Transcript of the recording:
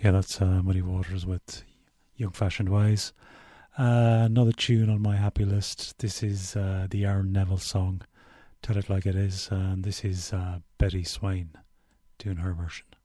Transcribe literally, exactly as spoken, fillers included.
Yeah, that's uh, Muddy Waters with Young Fashioned Ways. Uh, another tune on my happy list. This is uh, the Aaron Neville song, Tell It Like It Is, and this is uh, Betty Swain doing her version.